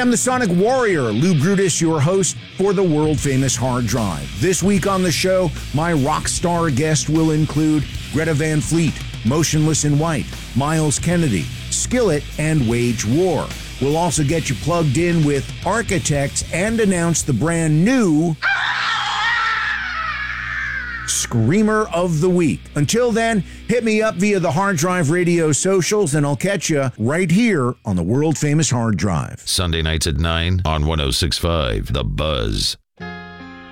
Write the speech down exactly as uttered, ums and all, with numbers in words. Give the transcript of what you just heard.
am the Sonic Warrior, Lou Brutus, your host for the world-famous Hard Drive. This week on the show, my rock star guest will include Greta Van Fleet, Motionless in White, Miles Kennedy, Skillet, and Wage War. We'll also get you plugged in with Architects and announce the brand new Screamer of the Week. Until then, hit me up via the Hard Drive Radio socials, and I'll catch you right here on the world-famous Hard Drive. Sunday nights at nine on one oh six point five The Buzz.